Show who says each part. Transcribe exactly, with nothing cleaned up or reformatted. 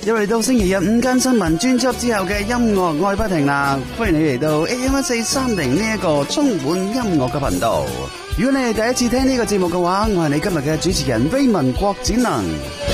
Speaker 1: 又嚟到星期日午間新聞專輯之後嘅音樂愛不停啦，歡迎你嚟到 A M 一四三零呢一個充滿音樂嘅頻道。如果你係第一次聽呢個節目嘅話，我係你今日嘅主持人 Raymond 郭展能。